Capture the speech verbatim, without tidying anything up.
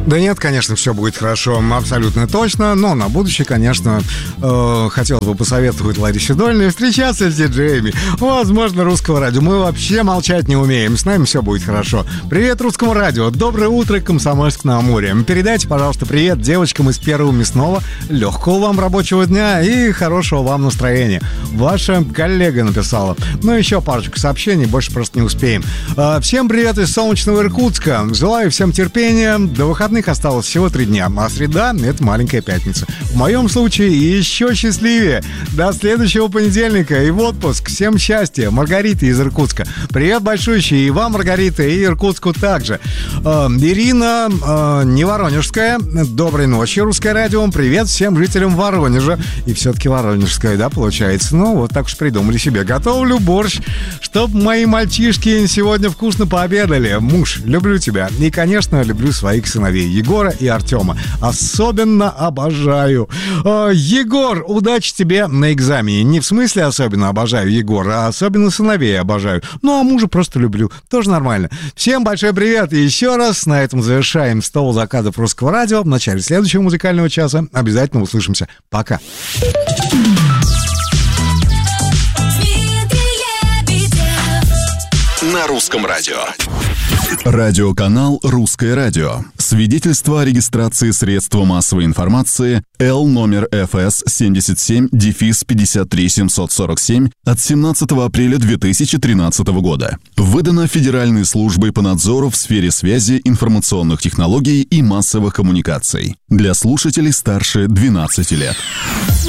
Да нет, конечно, все будет хорошо, абсолютно точно. Но на будущее, конечно, э, хотелось бы посоветовать Ларисе Долиной встречаться с диджеями. Возможно, Русского радио. Мы вообще молчать не умеем. С нами все будет хорошо. Привет Русскому радио. Доброе утро, Комсомольск-на-Амуре. Передайте, пожалуйста, привет девочкам из Первого мясного. Легкого вам рабочего дня и хорошего вам настроения. Ваша коллега написала. Ну, еще парочку сообщений, больше просто не успеем. Э, всем привет из солнечного Иркутска. Желаю всем терпения. До выходных осталось всего три дня, а среда — это маленькая пятница. В моем случае еще счастливее. До следующего понедельника и в отпуск. Всем счастья. Маргарита из Иркутска. Привет большущий и вам, Маргарита, и Иркутску также. Э, Ирина э, не Воронежская. Доброй ночи, Русское радио. Привет всем жителям Воронежа. И все-таки Воронежская, да, получается? Ну, вот так уж придумали себе. Готовлю борщ, чтоб мои мальчишки сегодня вкусно пообедали. Муж, люблю тебя. И, конечно, люблю своих сыновей Егора и Артема. Особенно обожаю. Э, Егор, удачи тебе на экзамене. Не в смысле особенно обожаю Егора, а особенно сыновей обожаю. Ну, а мужа просто люблю. Тоже нормально. Всем большой привет. И еще раз на этом завершаем стол заказов Русского радио. В начале следующего музыкального часа обязательно услышимся. Пока. На Русском радио. Радиоканал «Русское радио». Свидетельство о регистрации средства массовой информации Л номер эф эс семьдесят семь пятьдесят три семьсот сорок семь от семнадцатого апреля две тысячи тринадцатого года. Выдано Федеральной службой по надзору в сфере связи, информационных технологий и массовых коммуникаций. Для слушателей старше двенадцати лет.